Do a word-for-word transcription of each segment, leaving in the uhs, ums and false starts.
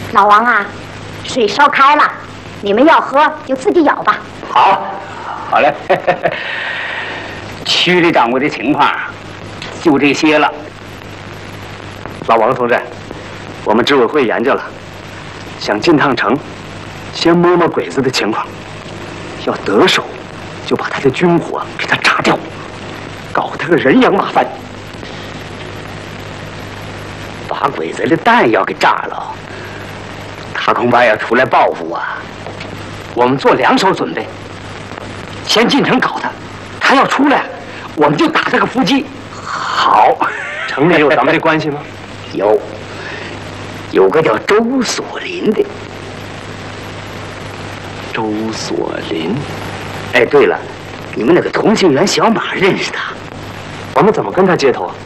老王啊，水烧开了，你们要喝就自己舀吧。 好，好嘞。区里掌握的情况就这些了。 老王同志，我们执委会研究了，想进趟城，先摸摸鬼子的情况，要得手，就把他的军火给他炸掉，搞他个人仰马翻。 把鬼子的弹药给炸了，他恐怕要出来报复啊！ 我们做两手准备，先进城搞他，他要出来，我们就打他个伏击。 好， 城里有咱们的关系吗？ 有，有个叫周锁林的。 周锁林。 哎，对了，你们那个同心圆小马认识他？ 我们怎么跟他接头啊？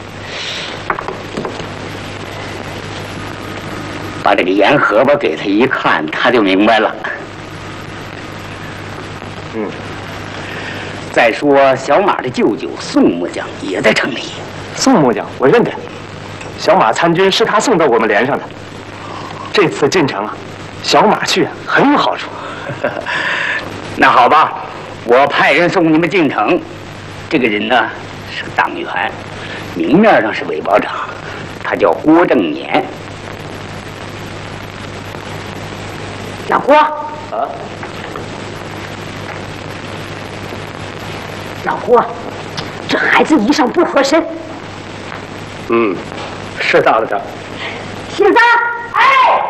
把这个盐荷包给他一看，他就明白了。 嗯。 再说小马的舅舅宋木匠也在城里。 宋木匠，我认得。小马参军是他送到我们连上的。这次进城啊，小马去很有好处。 那好吧，我派人送你们进城。这个人呢是党员，明面上是伪保长，他叫郭正年。 老郭。啊。老郭，这孩子衣裳不合身。 嗯，是到了这儿。 现在，哎，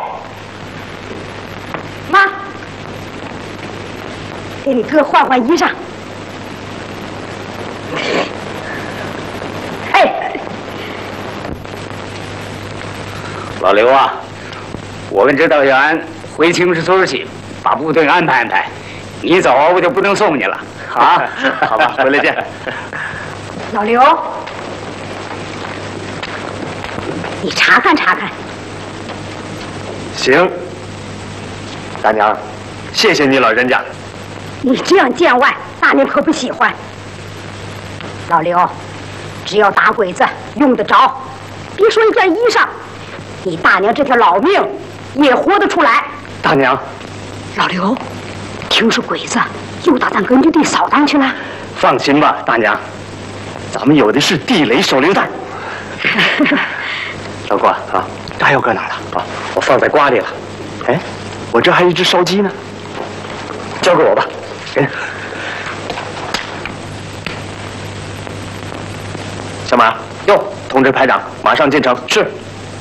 妈，给你哥换换衣裳。哎， 老刘啊，我跟指导员回青石村去，把部队安排安排。你走，我就不能送你了。啊， 好吧，回来见。 老刘，你查看查看。 行，大娘，谢谢你老人家。 你这样见外，大娘可不喜欢。老刘，只要打鬼子用得着，别说一件衣裳，你大娘这条老命也活得出来。 大娘， 老刘，听说鬼子又到咱根据地扫荡去了。 放心吧，大娘，咱们有的是地雷手榴弹。老郭啊，炸药搁哪了？啊，我放在瓜里了。哎，我这还有一只烧鸡呢，交给我吧。给。小马，哟，通知排长，马上进城。是。